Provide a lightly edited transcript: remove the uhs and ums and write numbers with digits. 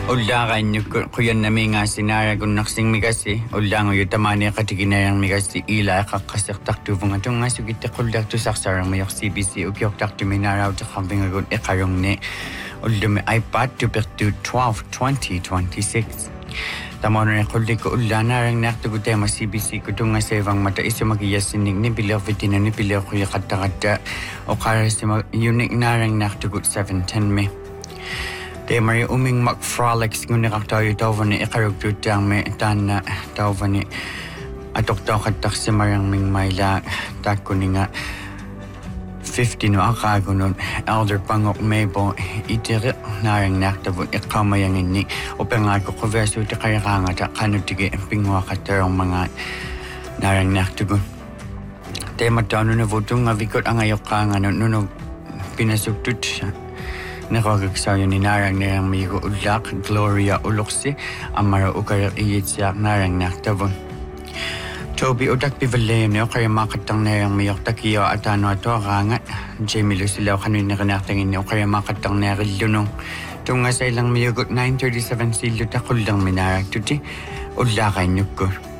Ulla kanyo kuyan na may nga sinara kung naksing mi kasi. Ulla ngayon tamani katiginayang mi kasi ila kakasaktak tu vunga tu nga sugit kuldak tu saksarang mayok CBC ukyok tak tu minaraw tu kambing agun ikarong ne. Ulla may iPad tu pertu 12-20-26. Tamo na kuldik ko ulla narang naktugot tema CBC ko tu nga sevang mata iso magiyasin ni bilaw vitina ni bilaw kuya kata-kata o kara si unique narang naktugot 7-10 me. Te mari uming magfrolics ngun nakaktayo tawvan ni ikarugtutang me tan na tawvan ni atok taw katak si marang ming mayla tako ni nga 50 no akago nun elder pangok mebo itiri narang naktavon ikamayang ini upengat ko konverso ti kaya nga ta kanutige pingwa katarong mga narang naktagon te matano na votong nga vikot ang ayok ka nga nunog pinasuktut siya. Nakakagsayo ni narang narang migo ulak Gloria Uloksi amara ukara iyit siya narang naktavon. Toby udak pivalem niyo kaya makatang narang miyok takiyo at ano ato rangat. Jamie Lucilaw kanunin na kanaktangin niyo kaya makatang narang lunong. Tunga sa ilang miyogot 937 silot ako lang minarag tuti ulakay niyo ko.